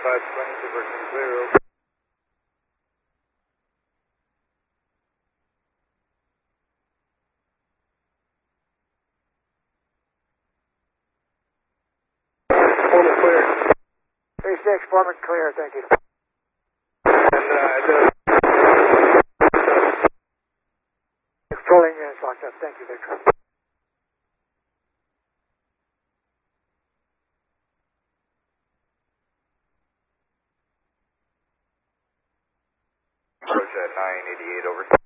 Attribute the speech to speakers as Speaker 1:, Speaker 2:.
Speaker 1: 520, working clear. Foreman clear.
Speaker 2: 36, Foreman clear, thank you.
Speaker 1: And
Speaker 2: Controlling units locked up, thank you, Victor.
Speaker 1: Approach at 988 over.